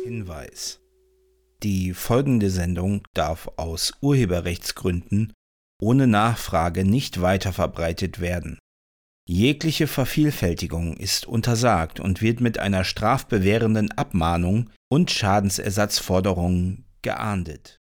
Hinweis: Die folgende Sendung darf aus Urheberrechtsgründen ohne Nachfrage nicht weiterverbreitet werden. Jegliche Vervielfältigung ist untersagt und wird mit einer strafbewährenden Abmahnung und Schadensersatzforderungen geahndet